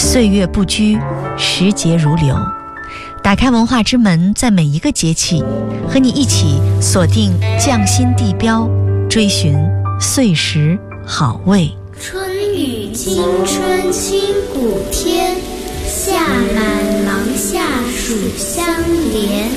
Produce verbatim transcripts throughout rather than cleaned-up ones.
岁月不居，时节如流。打开文化之门，在每一个节气，和你一起锁定匠心地标，追寻岁时好味。 春雨惊春清谷天，夏满廊下暑相连。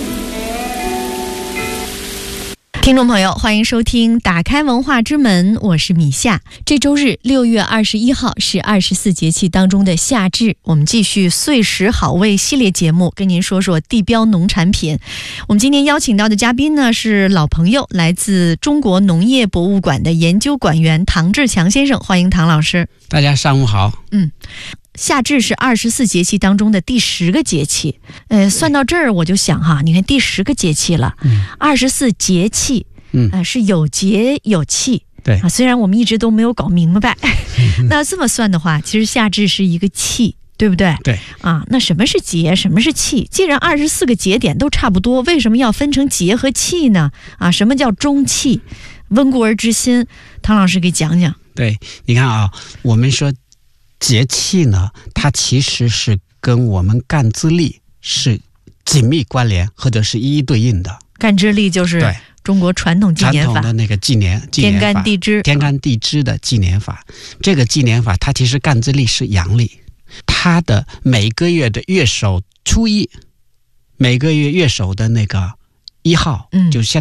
听众朋友，欢迎收听打开文化之门，我是米夏。这周日六月二十一号是二十四节气当中的夏至，我们继续岁时好味系列节目，跟您说说地标农产品。我们今天邀请到的嘉宾呢是老朋友，来自中国农业博物馆的研究馆员唐志强先生，欢迎唐老师。 大家上午好。 嗯。夏至是二十四节气当中的第十个节气，呃，算到这儿我就想哈，你看第十个节气了，二十四节气，嗯、呃，是有节有气， 对啊，虽然我们一直都没有搞明白，那这么算的话，其实夏至是一个气，对不对？ 对啊，那什么是节，什么是气？既然二十四个节点都差不多，为什么要分成节和气呢？啊，什么叫中气？温故而知新，唐老师给讲讲。 对，你看啊，我们说节气呢，它其实是跟我们干支历是紧密关联，或者是一一对应的。 干支历就是中国传统纪年法， 传统的那个纪年，纪年法天干地支， 天干地支的纪年法。这个纪年法，它其实干支历是阳历，它的每个月的月首初一，每个月月首的那个一号，嗯，就相